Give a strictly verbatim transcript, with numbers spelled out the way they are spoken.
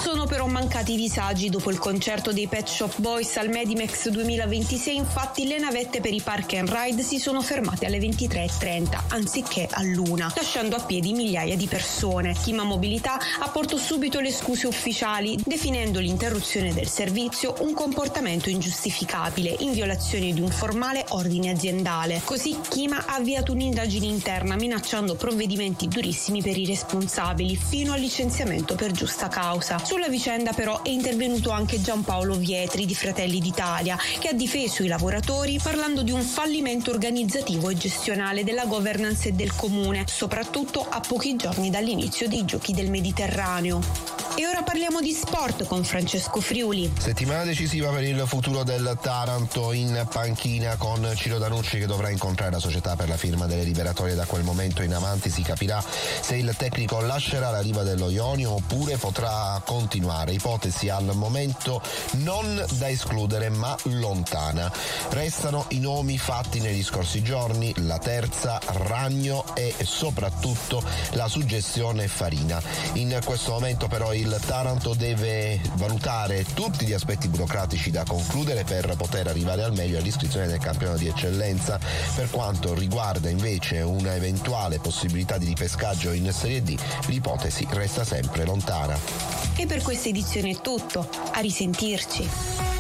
sono però mancati i disagi. Dopo il concerto dei Pet Shop Boys al Medimex duemilaventisei, infatti, le navette per i park and ride si sono fermate alle ventitré e trenta anziché all'una, lasciando a piedi migliaia di persone. Kima Mobilità apportò subito le scuse ufficiali, definendo l'interruzione del servizio un comportamento ingiustificabile in violazione di un formale ordine aziendale. Così Kima ha avviato un'indagine interna, minacciando provvedimenti durissimi per i responsabili, fino al licenziamento per giusta causa. Sulla vicenda però è intervenuto anche Giampaolo Vietri di Fratelli d'Italia, che ha difeso i lavoratori parlando di un fallimento organizzativo e gestionale della governance del comune, soprattutto a pochi giorni dall'inizio dei Giochi del Mediterraneo. E ora parliamo di sport con Francesco Friuli. Settimana decisiva per il futuro del Taranto, in panchina con Ciro Danucci che dovrà incontrare la società per la firma delle liberatorie. Da quel momento in avanti si capirà se il tecnico lascerà la riva dello Ionio oppure potrà continuare. Ipotesi al momento non da escludere ma lontana. Restano i nomi fatti negli scorsi giorni, la terza, Ragno e soprattutto la suggestione Farina. In questo momento però il Taranto deve valutare tutti gli aspetti burocratici da concludere per poter arrivare al meglio all'iscrizione del campionato di eccellenza. Per quanto riguarda invece una eventuale possibilità di ripescaggio in Serie D, l'ipotesi resta sempre lontana. E per questa edizione è tutto, a risentirci.